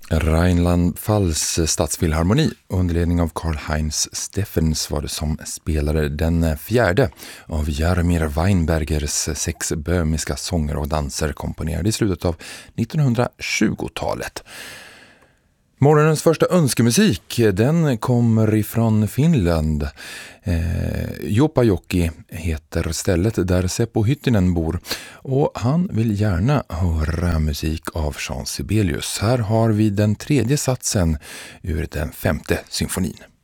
Rheinland-Pfalz stadsfilharmoni under ledning av Karl-Heinz Steffens var det som spelade den fjärde av Jaromir Weinbergers 6 böhmiska sånger och danser komponerade i slutet av 1920-talet. Morgonens första önskemusik, den kommer ifrån Finland. Jopajoki heter stället där Seppo Hyttinen bor och han vill gärna höra musik av Jean Sibelius. Här har vi den tredje satsen ur den 5:e symfonin.